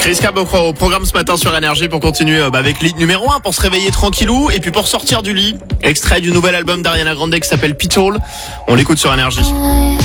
Chris Cab au programme ce matin sur Énergie pour continuer avec l'hit numéro 1 pour se réveiller tranquillou et puis pour sortir du lit. Extrait du nouvel album d'Ariana Grande qui s'appelle Pitbull. On l'écoute sur Énergie.